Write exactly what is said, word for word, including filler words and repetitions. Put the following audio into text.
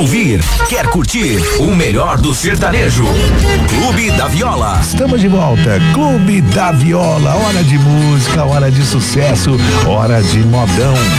ouvir, quer curtir o melhor do sertanejo. Clube da Viola. Estamos de volta. Clube da Viola. Hora de música, hora de sucesso, hora de modão.